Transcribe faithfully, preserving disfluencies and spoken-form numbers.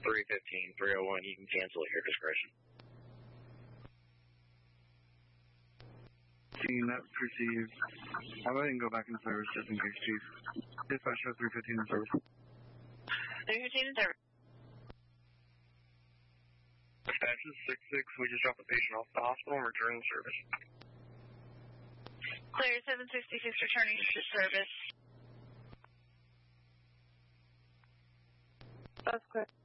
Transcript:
three fifteen, three oh one, you can cancel at your discretion. Seeing that received. I'll go ahead and go back in service just in case, Chief. Dispatch show three fifteen in service. three fifteen in service. Dispatch is six six, we just dropped the patient off the hospital and returning service. Clear seven sixty-six, returning to service. That's clear.